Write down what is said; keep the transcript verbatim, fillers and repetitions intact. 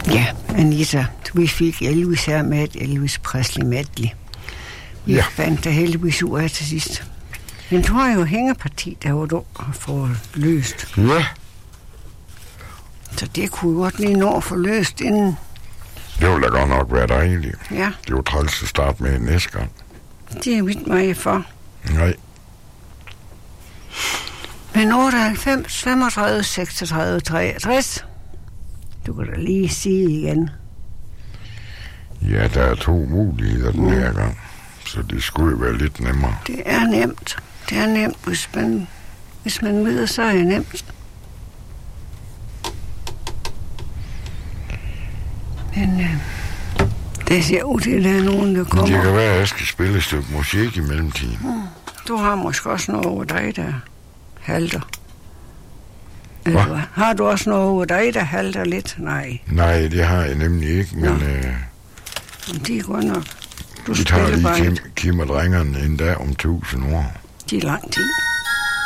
Ja, Anita, vi fik Elvis her med et Elvis Presley medley. Vi Ja. fandt det heldigvis ud af til sidst. Men du har jo hængeparti, der hvor du har fået løst. Ja, Så det kunne godt lige nå at få løst inden. det ville da godt nok være dejligt. Ja, Det var træls at starte med næste gang. det er vidt mig for. Nej, Men otteoghalvfems, femogtredive, seksogtredive, treogtres. Du kan da lige sige igen. ja, der er to muligheder den her gang. Så det skulle jo være lidt nemmere. Det er nemt. Det er nemt, hvis man, hvis man ved, så er det nemt. Men øh, det ser ud til, at der er nogen, der Men kommer. det kan være, at jeg skal spille et stykke musik i mellemtiden. Mm. Du har måske også noget over dig, der halter. Eller Hva? hvad? Har du også noget over dig, der halter lidt? Nej, Nej, det har jeg nemlig ikke, men Nå. øh, men de er godt nok. Du vi tager spiller lige bare Kim, et. Kim og drengerne en dag om tusind år. De er lang tid.